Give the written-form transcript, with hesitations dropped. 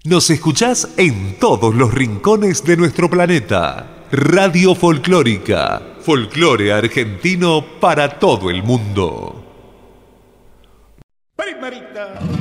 Nos escuchás en todos los rincones de nuestro planeta. Radio Folclórica. Folclore argentino para todo el mundo. Primerita.